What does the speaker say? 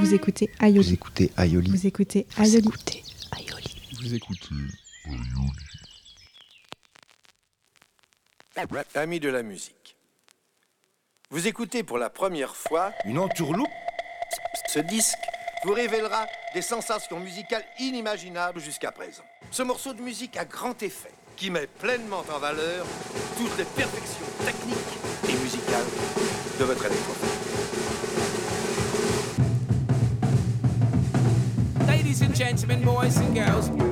Vous écoutez Aïoli. Vous écoutez Aïoli. Vous écoutez Aïoli. Vous écoutez Aïoli. Vous écoutez Aïoli. Amis de la musique, vous écoutez pour la première fois une entourloupe. Ce disque vous révélera des sensations musicales inimaginables jusqu'à présent. Ce morceau de musique à grand effet qui met pleinement en valeur toutes les perfections techniques et musicales de votre électrophone. Ladies and gentlemen, boys and girls,